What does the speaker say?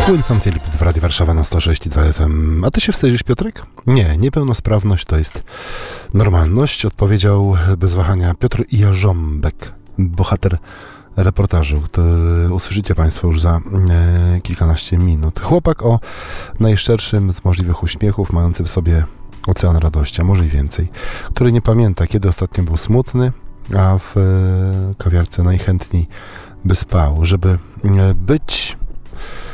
Wilson Phillips w Radiu Warszawa na 106,2 FM. A ty się wstydzisz, Piotrek? Nie, niepełnosprawność to jest normalność, odpowiedział bez wahania Piotr Jarząbek, bohater reportażu, który usłyszycie Państwo już za kilkanaście minut. Chłopak o najszczerszym z możliwych uśmiechów, mający w sobie ocean radości, a może i więcej, który nie pamięta, kiedy ostatnio był smutny, a w kawiarce najchętniej by spał, żeby być